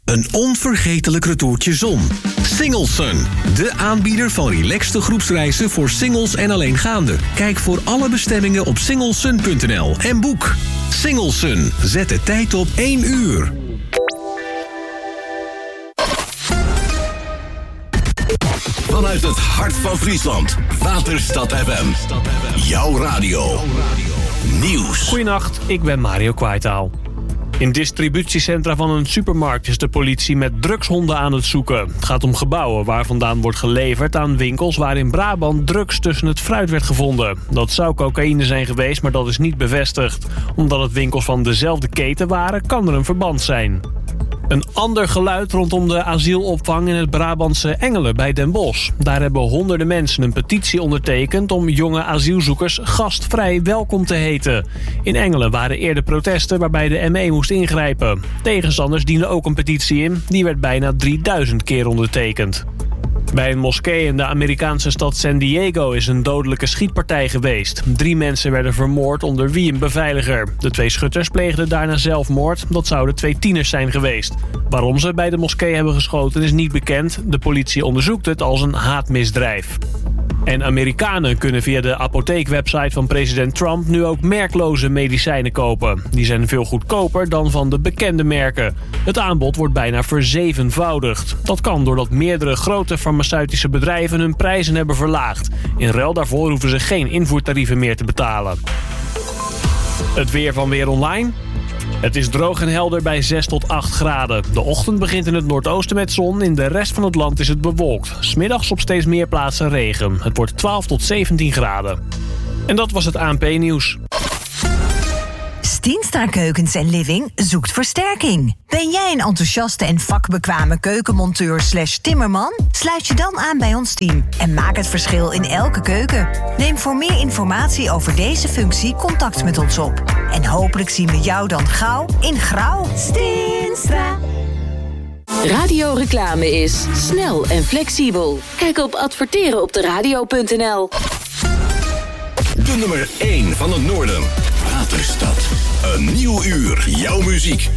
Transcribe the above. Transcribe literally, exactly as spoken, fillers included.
Een onvergetelijk retourtje zon. Singlesun, de aanbieder van relaxte groepsreizen voor singles en alleengaanden. Kijk voor alle bestemmingen op singlesun punt n l en boek. Singlesun, zet de tijd op één uur. Vanuit het hart van Friesland, Waterstad F M. Jouw radio. Nieuws. Goedenacht, ik ben Mario Kwaitaal. In distributiecentra van een supermarkt is de politie met drugshonden aan het zoeken. Het gaat om gebouwen waar vandaan wordt geleverd aan winkels waar in Brabant drugs tussen het fruit werd gevonden. Dat zou cocaïne zijn geweest, maar dat is niet bevestigd. Omdat het winkels van dezelfde keten waren, kan er een verband zijn. Een ander geluid rondom de asielopvang in het Brabantse Engelen bij Den Bosch. Daar hebben honderden mensen een petitie ondertekend om jonge asielzoekers gastvrij welkom te heten. In Engelen waren eerder protesten waarbij de M E moest ingrijpen. Tegenstanders dienden ook een petitie in, die werd bijna drieduizend keer ondertekend. Bij een moskee in de Amerikaanse stad San Diego is een dodelijke schietpartij geweest. Drie mensen werden vermoord, onder wie een beveiliger. De twee schutters pleegden daarna zelfmoord. Dat zouden twee tieners zijn geweest. Waarom ze bij de moskee hebben geschoten is niet bekend. De politie onderzoekt het als een haatmisdrijf. En Amerikanen kunnen via de apotheekwebsite van president Trump nu ook merkloze medicijnen kopen. Die zijn veel goedkoper dan van de bekende merken. Het aanbod wordt bijna verzevenvoudigd. Dat kan doordat meerdere grote farmaceutische bedrijven hun prijzen hebben verlaagd. In ruil daarvoor hoeven ze geen invoertarieven meer te betalen. Het weer van Weer Online. Het is droog en helder bij zes tot acht graden. De ochtend begint in het noordoosten met zon. In de rest van het land is het bewolkt. 's Middags op steeds meer plaatsen regen. Het wordt twaalf tot zeventien graden. En dat was het A N P-nieuws. Stienstra Keukens en Living zoekt versterking. Ben jij een enthousiaste en vakbekwame keukenmonteur slash timmerman? Sluit je dan aan bij ons team en maak het verschil in elke keuken. Neem voor meer informatie over deze functie contact met ons op. En hopelijk zien we jou dan gauw in grauw. Stienstra. Radioreclame is snel en flexibel. Kijk op adverteren op de radio punt n l. De nummer één van het noorden. Waterstad. Een nieuw uur. Jouw muziek.